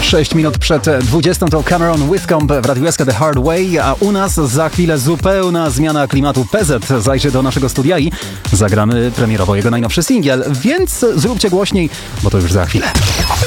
6 minut przed 20 to Cameron Whitcomb w Radiu SK The Hard Way, a u nas za chwilę zupełna zmiana klimatu. PZ zajrzy do naszego studia i zagramy premierowo jego najnowszy singiel, więc zróbcie głośniej, bo to już za chwilę.